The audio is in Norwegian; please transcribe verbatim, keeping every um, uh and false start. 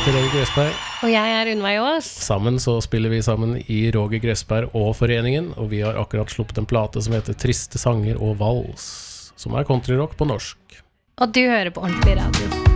heter Roger Gressberg. Og jeg er Unnveig Aas. Sammen så spiller vi sammen i Roger Gressberg og Foreningen, og vi har akkurat sluppet en plate som heter Triste sanger og vals, som er countryrock på norsk. Og du hører på Ordentlig Radio.